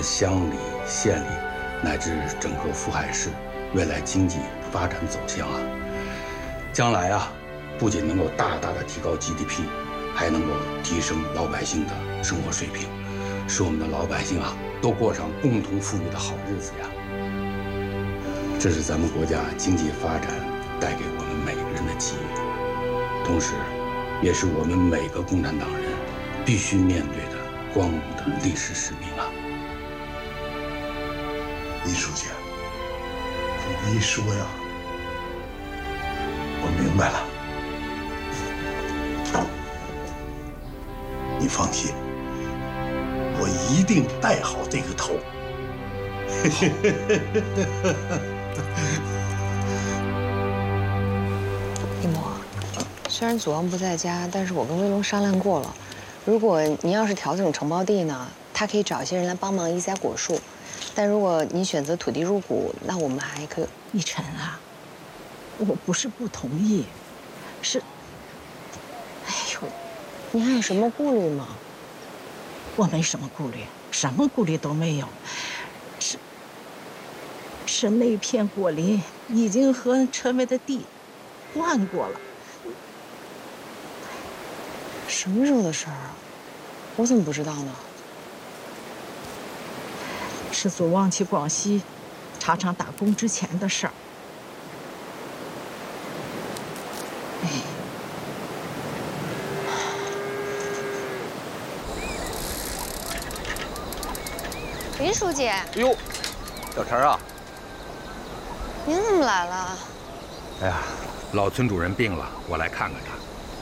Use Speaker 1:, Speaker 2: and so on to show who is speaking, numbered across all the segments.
Speaker 1: 乡里、县里，乃至整个富海市未来经济发展走向啊。将来啊，不仅能够大大的提高 GDP， 还能够提升老百姓的生活水平，使我们的老百姓啊都过上共同富裕的好日子呀。这是咱们国家经济发展带给我们每个人的机遇，同时，也是我们每个共产党人必须面对的光荣的历史使命啊！
Speaker 2: 李书记，你一说呀，我明白了。你放心，我一定带好这个头。
Speaker 3: 一模，虽然祖王不在家，但是我跟威龙商量过了，如果您要是调整承包地呢，他可以找一些人来帮忙移栽果树；但如果您选择土地入股，那我们还可以。
Speaker 4: 一晨啊，我不是不同意，是，哎呦，
Speaker 3: 您还有什么顾虑吗？
Speaker 4: 我没什么顾虑，什么顾虑都没有，是那片果林已经和陈伟的地换过了。
Speaker 3: 什么时候的事儿啊？我怎么不知道呢？
Speaker 4: 是祖旺去广西茶厂打工之前的事儿。
Speaker 3: 林书记，
Speaker 5: 哎呦，小陈啊，
Speaker 3: 您怎么来了？
Speaker 5: 哎呀，老村主人病了，我来看看他。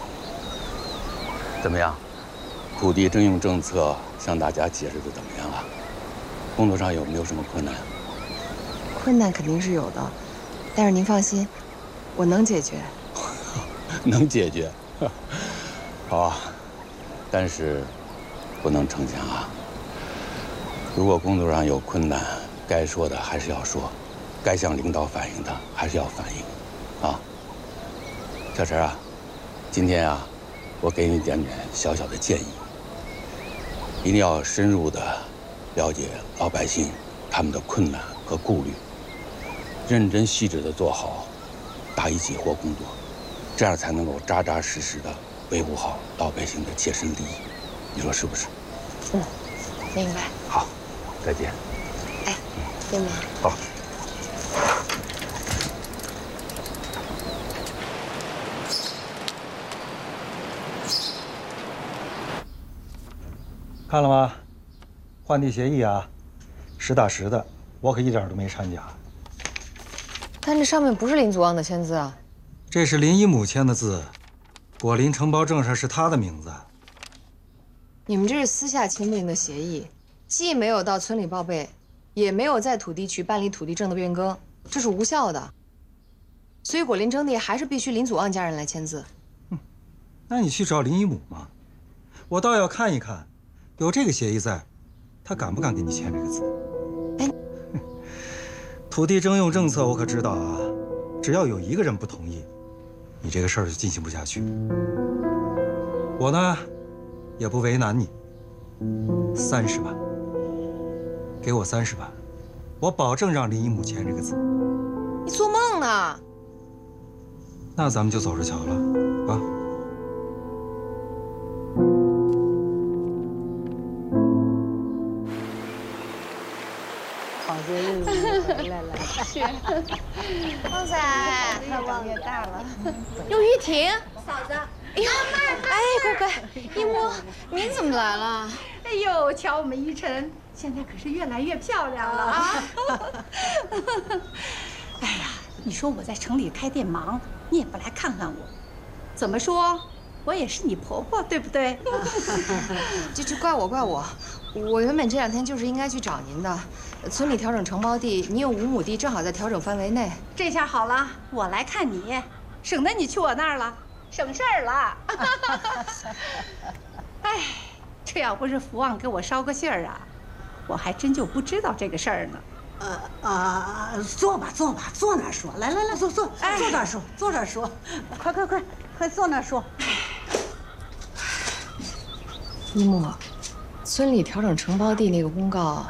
Speaker 1: 怎么样？土地征用政策向大家解释的怎么样啊？工作上有没有什么困难？
Speaker 3: 困难肯定是有的，但是您放心，我能解决。
Speaker 1: 能解决，好啊，但是不能逞强啊。如果工作上有困难，该说的还是要说，该向领导反映的还是要反映，啊。小陈啊，今天啊，我给你点小小的建议，一定要深入的了解老百姓他们的困难和顾虑，认真细致的做好答疑解惑工作，这样才能够扎扎实实的维护好老百姓的切身利益，你说是不是？
Speaker 3: 嗯，明白。
Speaker 1: 好，再见。
Speaker 3: 哎，见面。
Speaker 1: 好。
Speaker 6: 看了吗？换地协议啊，实打实的，我可一点都没掺假。
Speaker 3: 但这上面不是林祖旺的签字啊。
Speaker 6: 这是林一母签的字，果林承包证上是他的名字。
Speaker 3: 你们这是私下签订的协议，既没有到村里报备，也没有在土地局办理土地证的变更，这是无效的。所以果林征地还是必须林祖旺家人来签字。
Speaker 6: 那你去找林一母嘛，我倒要看一看，有这个协议在，他敢不敢给你签这个字？
Speaker 3: 哎，
Speaker 6: 土地征用政策我可知道啊，只要有一个人不同意，你这个事儿就进行不下去。我呢，也不为难你，30万，给我30万，我保证让林一母签这个字。
Speaker 3: 你做梦呢！
Speaker 6: 那咱们就走着瞧了，啊。
Speaker 3: 好些日子回来了。
Speaker 7: 是。
Speaker 3: 旺仔，
Speaker 7: 越长越大了。
Speaker 3: 哟，玉婷，
Speaker 7: 嫂子。
Speaker 3: 哎呦，哎，乖乖，一摸，您怎么来了？
Speaker 7: 哎呦，瞧我们依晨，现在可是越来越漂亮了啊！哎呀，你说我在城里开店忙，你也不来看看我，怎么说？我也是你婆婆，对不对？
Speaker 3: 这怪我，我原本这2天就是应该去找您的。村里调整承包地，你有5亩地，正好在调整范围内。
Speaker 7: 这下好了，我来看你，省得你去我那儿了，省事儿了。哎，这要不是福旺给我捎个信儿啊，我还真就不知道这个事儿呢。
Speaker 8: 坐吧，坐那儿说。来，坐，坐这儿说，坐这儿说。快坐那儿说。
Speaker 3: 一木，村里调整承包地那个公告